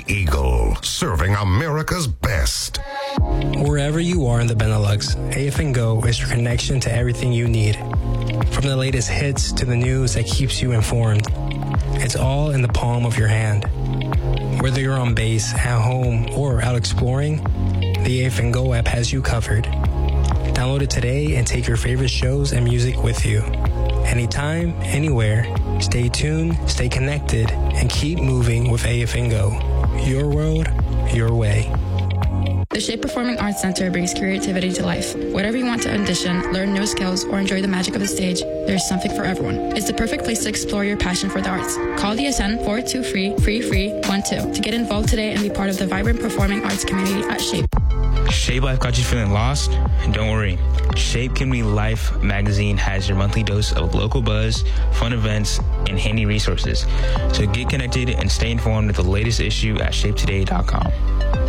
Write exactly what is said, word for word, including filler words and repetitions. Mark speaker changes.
Speaker 1: Eagle, serving America's best.
Speaker 2: Wherever you are in the Benelux, A F and Go is your connection to everything you need. From the latest hits to the news that keeps you informed, it's all in the palm of your hand. Whether you're on base, at home, or out exploring, the A F and Go app has you covered. Download it today and take your favorite shows and music with you. Anytime, anywhere, stay tuned, stay connected, and keep moving with A F and Go. Your world, your way.
Speaker 3: The Shape Performing Arts Center brings creativity to life. Whatever you want to audition, learn new skills, or enjoy the magic of the stage, there's something for everyone. It's the perfect place to explore your passion for the arts. Call D S N four two three, three three one two to get involved today and be part of the vibrant performing arts community at Shape.
Speaker 4: Shape Life got you feeling lost? Don't worry. Shape Community Life magazine has your monthly dose of local buzz, fun events, and handy resources. So get connected and stay informed with the latest issue at shape today dot com.